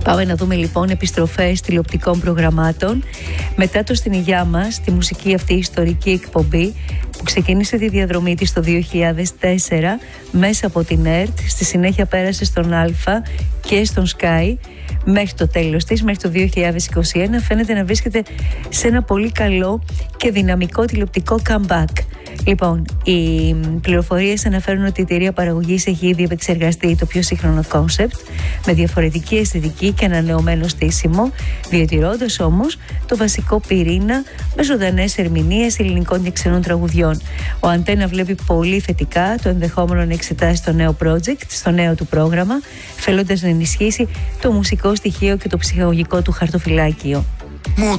Πάμε να δούμε λοιπόν επιστροφές τηλεοπτικών προγραμμάτων. Μετά το «Στην υγειά μας», τη μουσική αυτή ιστορική εκπομπή που ξεκίνησε τη διαδρομή της το 2004 μέσα από την ΕΡΤ, στη συνέχεια πέρασε στον Α και στον Sky μέχρι το τέλος της, μέχρι το 2021, φαίνεται να βρίσκεται σε ένα πολύ καλό και δυναμικό τηλεοπτικό comeback. Λοιπόν, οι πληροφορίες αναφέρουν ότι η εταιρεία παραγωγής έχει ήδη επεξεργαστεί το πιο σύγχρονο κόνσεπτ με διαφορετική αισθητική και ανανεωμένο στήσιμο, διατηρώντας όμως το βασικό πυρήνα με ζωντανές ερμηνείες ελληνικών και ξενών τραγουδιών. Ο Αντένα βλέπει πολύ θετικά το ενδεχόμενο να εξετάσει το νέο project, στο νέο του πρόγραμμα, θέλοντας να ενισχύσει το μουσικό στοιχείο και το ψυχαγωγικό του χαρτοφυλάκιο.